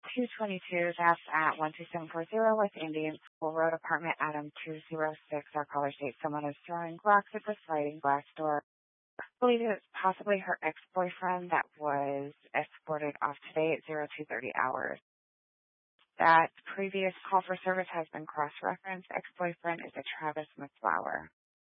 222, that's at 12740 West Indian School Road, apartment Adam 206. Our caller states someone is throwing rocks at the sliding glass door. I believe it's possibly her ex-boyfriend that was escorted off today at 0230 hours. That previous call for service has been cross-referenced. Ex-boyfriend is a Travis McFlower.